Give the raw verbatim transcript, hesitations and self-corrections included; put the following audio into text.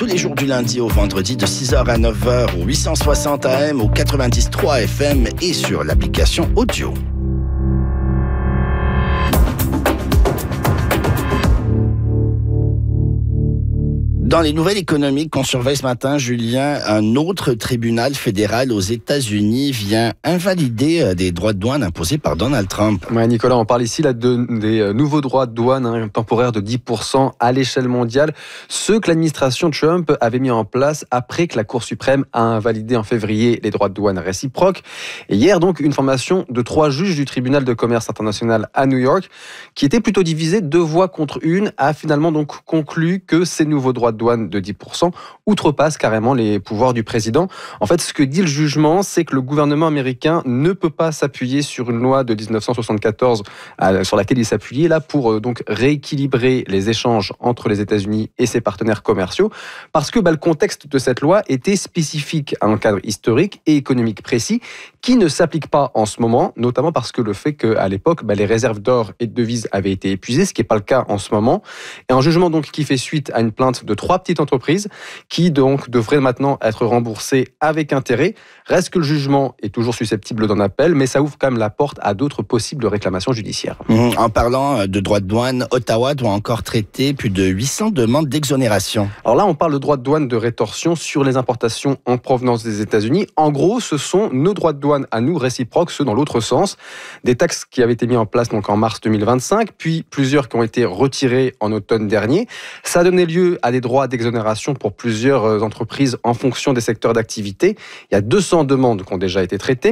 Tous les jours du lundi au vendredi de six heures à neuf heures au huit cent soixante A M, au quatre-vingt-dix virgule trois F M et sur l'application audio. Dans les nouvelles économiques qu'on surveille ce matin, Julien, un autre tribunal fédéral aux États-Unis vient invalider des droits de douane imposés par Donald Trump. Ouais, Nicolas, on parle ici là, de, des nouveaux droits de douane hein, temporaires de dix pour cent à l'échelle mondiale, ceux que l'administration Trump avait mis en place après que la Cour suprême a invalidé en février les droits de douane réciproques. Et hier, donc, une formation de trois juges du tribunal de commerce international à New York, qui était plutôt divisée deux voix contre une, a finalement donc conclu que ces nouveaux droits de douane de dix pour cent outrepassent carrément les pouvoirs du président. En fait, ce que dit le jugement, c'est que le gouvernement américain ne peut pas s'appuyer sur une loi de dix-neuf cent soixante-quatorze euh, sur laquelle il s'appuyait là pour euh, donc rééquilibrer les échanges entre les États-Unis et ses partenaires commerciaux, parce que bah, le contexte de cette loi était spécifique à un cadre historique et économique précis qui ne s'applique pas en ce moment, notamment parce que le fait qu'à l'époque, bah, les réserves d'or et de devises avaient été épuisées, ce qui n'est pas le cas en ce moment. Et un jugement donc qui fait suite à une plainte de trois petites entreprises qui donc devraient maintenant être remboursées avec intérêt. Reste que le jugement est toujours susceptible d'un appel, mais ça ouvre quand même la porte à d'autres possibles réclamations judiciaires. Mmh, en parlant de droits de douane, Ottawa doit encore traiter plus de huit cents demandes d'exonération. Alors là, on parle de droits de douane de rétorsion sur les importations en provenance des États-Unis. En gros, ce sont nos droits de douane à nous réciproques, ceux dans l'autre sens. Des taxes qui avaient été mises en place donc en mars deux mille vingt-cinq, puis plusieurs qui ont été retirées en automne dernier. Ça a donné lieu à des droits d'exonération pour plusieurs entreprises en fonction des secteurs d'activité. Il y a deux cents demandes qui ont déjà été traitées.